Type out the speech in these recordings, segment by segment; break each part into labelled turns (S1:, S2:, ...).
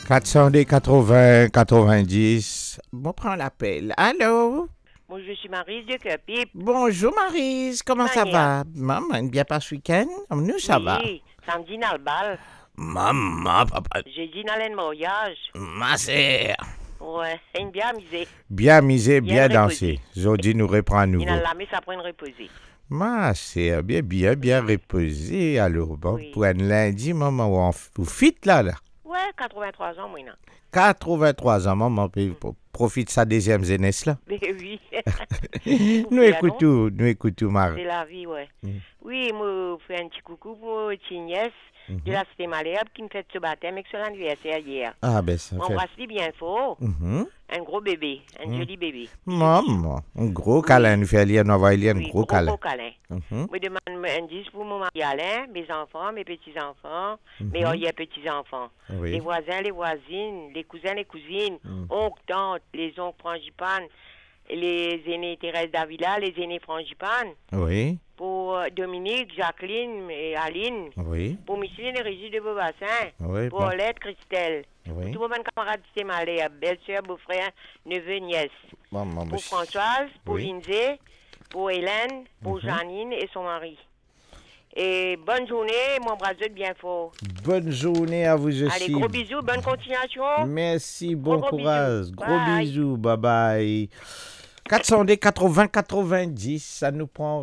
S1: 400 80 90. Bon, prends l'appel. Allô?
S2: Moi, je suis Maryse de Cupip.
S1: Bonjour Maryse, comment ça va? Maman, bien pas ce week-end? Nous, ça va.
S2: Oui, samedi dans le bal.
S1: Maman, papa,
S2: Jeudi dans le mariage.
S1: ma sœur.
S2: Ouais, une bien amusée.
S1: Bien misé, bien
S2: Bien
S1: dansé. Aujourd'hui, nous reprend à
S2: Il
S1: nouveau.
S2: a la messe après une reposer.
S1: Ma sœur, bien reposé. Alors, bon,
S2: Oui.
S1: pour un lundi, maman, vous fit là.
S2: Ouais, 83 ans, moi, non.
S1: 83 ans, maman, puis profite de sa deuxième jeunesse là.
S2: Mais oui.
S1: Nous écoutons, Marie.
S2: C'est la vie, ouais.
S1: Mm.
S2: Oui, moi, je fais un petit coucou pour ma petite nièce de la Cité Malherbe qui me fait ce baptême avec son anniversaire hier.
S1: Ah, ben ça
S2: On
S1: fait.
S2: embrasse bien fort.
S1: Mhm.
S2: Un gros bébé, un joli bébé.
S1: Maman, un gros câlin, nous fait lire, nous va lire un
S2: Oui,
S1: gros câlin.
S2: gros câlin.
S1: Mhm.
S2: Je demande un 10 pour mon mari Alain, mes enfants, mes petits-enfants, mes petits-enfants.
S1: Oui.
S2: Les voisins, les voisines, les cousins, les cousines, oncles, tantes, les oncles frangipanes, les aînés Thérèse Davila, les aînés frangipanes,
S1: Oui,
S2: pour Dominique, Jacqueline et Aline,
S1: oui,
S2: pour Micheline et Régis de Beaubassin,
S1: oui,
S2: pour
S1: bon,
S2: Olette, Christelle,
S1: oui.
S2: pour tous mes camarades de Malais, belle-sœur, beau-frère, neveu, nièce,
S1: Maman,
S2: pour Françoise, pour
S1: Oui.
S2: Lindsay, pour Hélène, pour Janine et son mari. Et bonne journée, mon bras bien fort.
S1: bonne journée à vous aussi.
S2: Allez, gros bisous, bonne continuation.
S1: Merci, bon
S2: Gros
S1: courage.
S2: bisous.
S1: Gros
S2: Bye.
S1: bisous, bye bye. 400 80 90, ça nous prend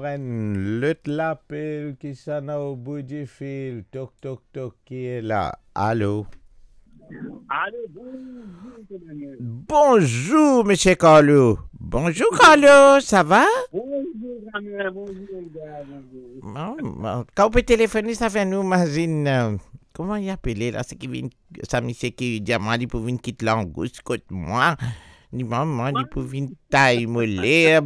S1: l'appel qui s'en a au bout du fil. Toc, toc, toc, qui est là. Allô?
S3: Allô, bonjour, Daniel.
S1: Bonjour, monsieur Carlo. Bonjour, Carlo, ça va?
S3: Bonjour, Daniel. Bonjour, gars. Bonjour.
S1: Quand vous pouvez téléphoner, ça fait nous, imagine. Comment il appelé là? C'est qui vient, ça me c'est qui dit, moi, il peut venir quitter l'angouste, côté moi. Ni maman, il peut venir taille, me l'air,